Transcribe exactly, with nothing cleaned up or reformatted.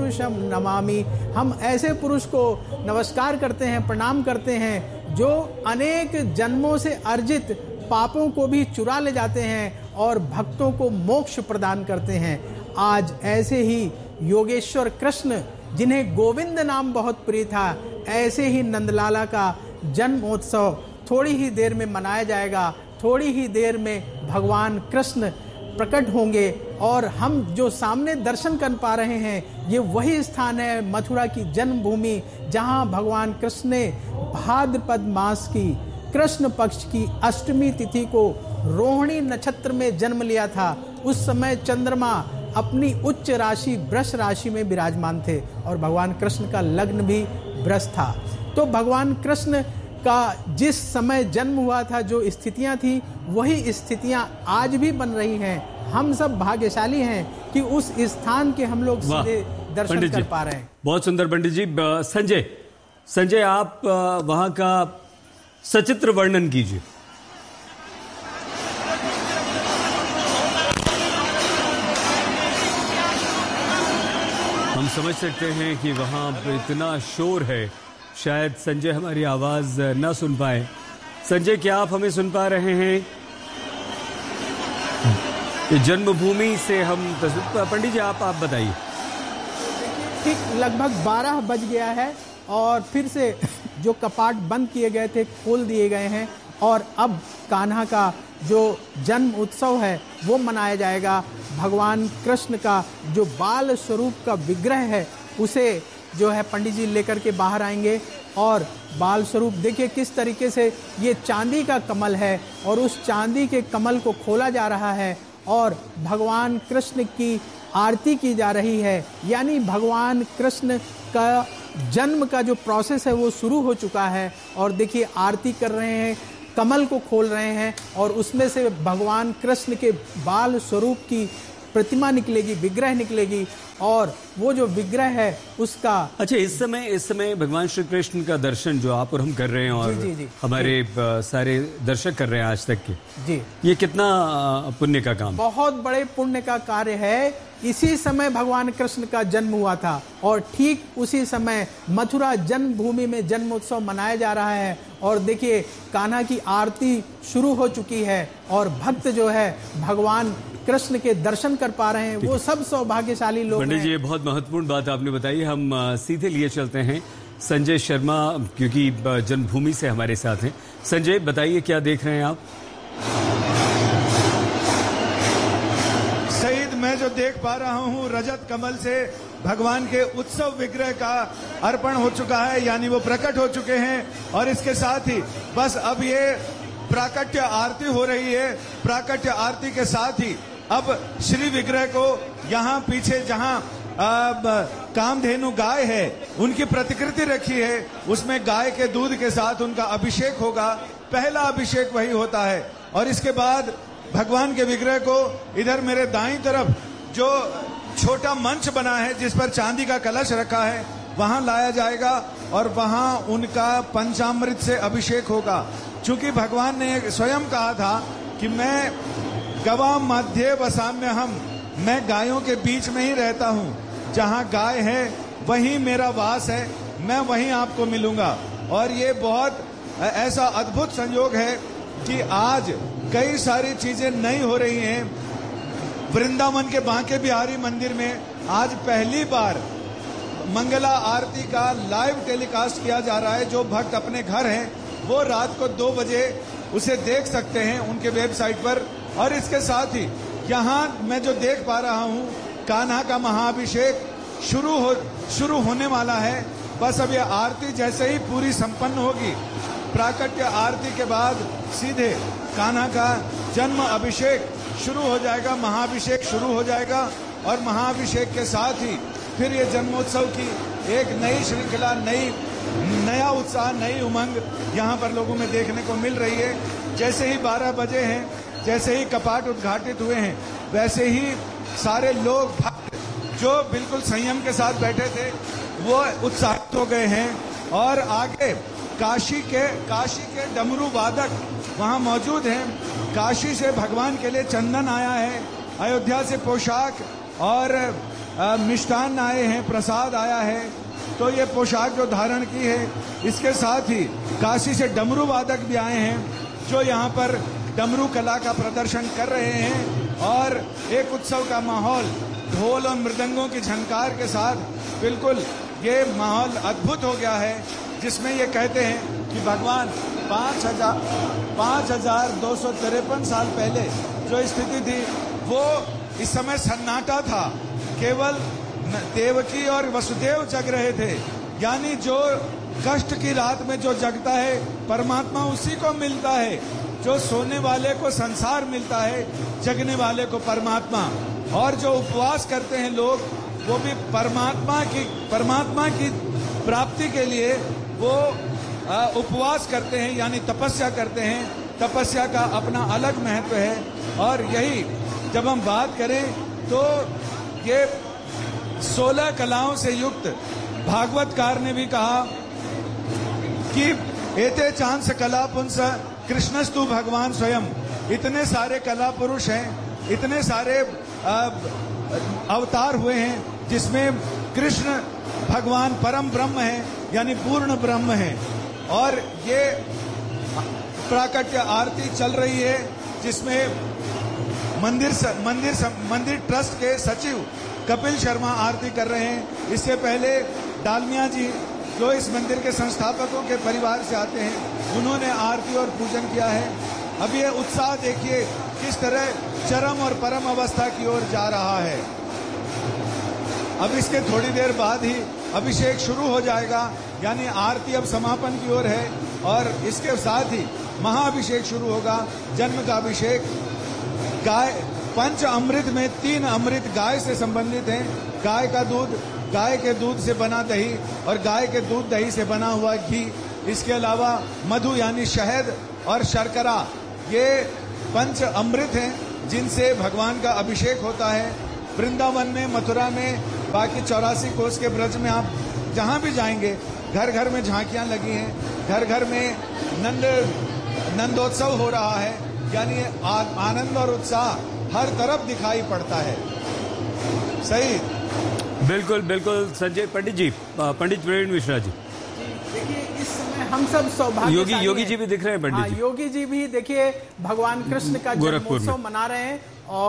पुरुषम नमामि। हम ऐसे पुरुष को नमस्कार करते हैं, प्रणाम करते हैं जो अनेक जन्मों से अर्जित पापों को भी चुरा ले जाते हैं और भक्तों को मोक्ष प्रदान करते हैं। आज ऐसे ही योगेश्वर कृष्ण, जिन्हें गोविंद नाम बहुत प्रिय था, ऐसे ही नंदलाला का जन्मोत्सव थोड़ी ही देर में मनाया जाएगा। थोड़ी ही देर में भगवान कृष्ण प्रकट होंगे और हम जो सामने दर्शन कर पा रहे हैं, ये वही स्थान है, मथुरा की जन्मभूमि, जहां भगवान कृष्ण ने भाद्रपद मास की कृष्ण पक्ष की अष्टमी तिथि को रोहिणी नक्षत्र में जन्म लिया था। उस समय चंद्रमा अपनी उच्च राशि वृष राशि में विराजमान थे और भगवान कृष्ण का लग्न भी वृष था। तो भगवान कृष्ण का जिस समय जन्म हुआ था, जो स्थितियां थी, वही स्थितियां आज भी बन रही हैं। हम सब भाग्यशाली हैं कि उस स्थान के हम लोग सीधे दर्शन कर पा रहे हैं। बहुत सुंदर पंडित जी। संजय संजय आप वहां का सचित्र वर्णन कीजिए। हम समझ सकते हैं कि वहां इतना शोर है, शायद संजय हमारी आवाज ना सुन पाए। संजय, क्या आप हमें सुन पा रहे हैं? जन्मभूमि से हम पंडित जी आप आप बताइए। ठीक लगभग बारह बज गया है और फिर से जो कपाट बंद किए गए थे खोल दिए गए हैं और अब कान्हा का जो जन्म उत्सव है वो मनाया जाएगा। भगवान कृष्ण का जो बाल स्वरूप का विग्रह है उसे जो है पंडित जी लेकर के बाहर आएंगे और बाल स्वरूप देखिए किस तरीके से ये चांदी का कमल है और उस चांदी के कमल को खोला जा रहा है और भगवान कृष्ण की आरती की जा रही है। यानी भगवान कृष्ण का जन्म का जो प्रोसेस है वो शुरू हो चुका है और देखिए आरती कर रहे हैं, कमल को खोल रहे हैं और उसमें से भगवान कृष्ण के बाल स्वरूप की प्रतिमा निकलेगी, विग्रह निकलेगी और वो जो विग्रह है उसका। अच्छा, इस समय इस समय भगवान श्री कृष्ण का दर्शन जो आप और हम कर रहे हैं और जी, जी, जी, हमारे जी, सारे दर्शक कर रहे हैं आज तक के, जी, ये कितना पुण्य का काम? बहुत बड़े पुण्य का कार्य है। इसी समय भगवान कृष्ण का जन्म हुआ था और ठीक उसी समय मथुरा जन्मभूमि में जन्मोत्सव मनाया जा रहा है और देखिए कान्हा की आरती शुरू हो चुकी है और भक्त जो है भगवान कृष्ण के दर्शन कर पा रहे हैं, वो सब सौभाग्यशाली लोग हैं। पंडित जी, ये बहुत महत्वपूर्ण बात आपने बताई। हम सीधे लिए चलते हैं संजय शर्मा, क्योंकि जन्मभूमि से हमारे साथ हैं। संजय, बताइए क्या देख रहे हैं आप? सईद, मैं जो देख पा रहा हूँ, रजत कमल से भगवान के उत्सव विग्रह का अर्पण हो चुका है, यानी वो प्रकट हो चुके हैं और इसके साथ ही बस अब ये प्राकट्य आरती हो रही है। प्राकट्य आरती के साथ ही अब श्री विग्रह को यहाँ पीछे जहाँ कामधेनु गाय है उनकी प्रतिकृति रखी है, उसमें गाय के दूध के साथ उनका अभिषेक होगा। पहला अभिषेक वही होता है और इसके बाद भगवान के विग्रह को इधर मेरे दाईं तरफ जो छोटा मंच बना है जिस पर चांदी का कलश रखा है वहां लाया जाएगा और वहां उनका पंचामृत से अभिषेक होगा। चूंकि भगवान ने स्वयं कहा था कि मैं गवा मध्य वसाम्य हम, मैं गायों के बीच में ही रहता हूँ, जहाँ गाय है वहीं मेरा वास है, मैं वहीं आपको मिलूंगा। और ये बहुत ऐसा अद्भुत संयोग है कि आज कई सारी चीजें नई हो रही हैं। वृंदावन के बांके बिहारी मंदिर में आज पहली बार मंगला आरती का लाइव टेलीकास्ट किया जा रहा है। जो भक्त अपने घर हैं वो रात को दो बजे उसे देख सकते हैं उनके वेबसाइट पर। और इसके साथ ही यहाँ मैं जो देख पा रहा हूँ, कान्हा का महाअभिषेक शुरू हो शुरू होने वाला है। बस अब यह आरती जैसे ही पूरी संपन्न होगी, प्राकट्य आरती के बाद सीधे कान्हा का जन्म अभिषेक शुरू हो जाएगा, महाअभिषेक शुरू हो जाएगा और महाअभिषेक के साथ ही फिर ये जन्मोत्सव की एक नई श्रृंखला, नई नया उत्साह, नई उमंग यहाँ पर लोगों में देखने को मिल रही है। जैसे ही बारह बजे हैं, जैसे ही कपाट उद्घाटित हुए हैं, वैसे ही सारे लोग भक्त जो बिल्कुल संयम के साथ बैठे थे वो उत्साहित हो गए हैं। और आगे काशी के काशी के डमरू वादक वहाँ मौजूद हैं। काशी से भगवान के लिए चंदन आया है, अयोध्या से पोशाक और अ, मिष्टान्न आए हैं, प्रसाद आया है, तो ये पोशाक जो धारण की है, इसके साथ ही काशी से डमरू वादक भी आए हैं जो यहाँ पर डमरू कला का प्रदर्शन कर रहे हैं और एक उत्सव का माहौल ढोल और मृदंगों की झनकार के साथ बिल्कुल ये माहौल अद्भुत हो गया है, जिसमें ये कहते हैं कि भगवान पाँच हजार पाँच हजार दो सौ तिरपन साल पहले जो स्थिति थी वो इस समय सन्नाटा था, केवल देवकी और वसुदेव जग रहे थे। यानी जो कष्ट की रात में जो जगता है परमात्मा उसी को मिलता है, जो सोने वाले को संसार मिलता है, जगने वाले को परमात्मा। और जो उपवास करते हैं लोग वो भी परमात्मा की परमात्मा की प्राप्ति के लिए वो आ, उपवास करते हैं, यानी तपस्या करते हैं। तपस्या का अपना अलग महत्व है। और यही जब हम बात करें तो ये सोलह कलाओं से युक्त भागवतकार ने भी कहा कि एते चांस कला पुंस कृष्णस्तु भगवान स्वयं। इतने सारे कला पुरुष हैं, इतने सारे अवतार हुए हैं, जिसमें कृष्ण भगवान परम ब्रह्म है, यानी पूर्ण ब्रह्म है। और ये प्राकट्य आरती चल रही है, जिसमें मंदिर मंदिर मंदिर ट्रस्ट के सचिव कपिल शर्मा आरती कर रहे हैं। इससे पहले डालमिया जी जो इस मंदिर के संस्थापकों के परिवार से आते हैं, उन्होंने आरती और पूजन किया है। अब ये उत्साह देखिए किस तरह चरम और परम अवस्था की ओर जा रहा है। अब इसके थोड़ी देर बाद ही अभिषेक शुरू हो जाएगा, यानी आरती अब समापन की ओर है और इसके साथ ही महाअभिषेक शुरू होगा, जन्म का अभिषेक। गाय पंच अमृत में तीन अमृत गाय से संबंधित हैं। गाय का दूध, गाय के दूध से बना दही और गाय के दूध दही से बना हुआ घी, इसके अलावा मधु यानी शहद और शर्करा, ये पंच अमृत हैं जिनसे भगवान का अभिषेक होता है। वृंदावन में, मथुरा में, बाकी चौरासी कोस के ब्रज में आप जहां भी जाएंगे घर घर में झांकियां लगी हैं, घर घर में नंद नंदोत्सव हो रहा है, यानी आनंद और उत्साह हर तरफ दिखाई पड़ता है। सही, बिल्कुल बिल्कुल संजय। पंडित जी, पंडित प्रवीण मिश्रा जी, देखिए इस समय हम सब सौभाग्य योगी योगी जी भी दिख रहे हैं पंडित जी। योगी जी भी देखिए भगवान कृष्ण का गोरखपुर जन्मोत्सव में मना रहे हैं।